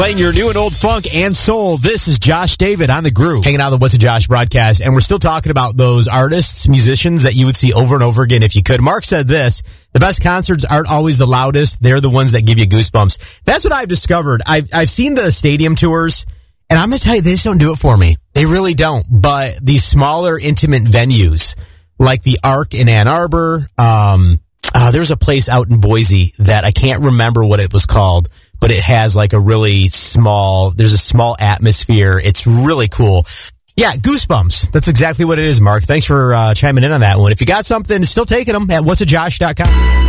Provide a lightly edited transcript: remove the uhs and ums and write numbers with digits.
Playing your new and old funk and soul. This is Josh David on The Groove. Hanging out on the What's a Josh broadcast. And we're still talking about those artists, musicians that you would see over and over again if you could. Mark said this, the best concerts aren't always the loudest. They're the ones that give you goosebumps. That's what I've discovered. I've seen the stadium tours, and I'm going to tell you, they just don't do it for me. They really don't. But these smaller, intimate venues, like the Arc in Ann Arbor, there's a place out in Boise that I can't remember what it was called, but it has like a really there's a small atmosphere. It's really cool. Yeah, goosebumps. That's exactly what it is, Mark. Thanks for chiming in on that one. If you got something, still taking them at whatsajosh.com.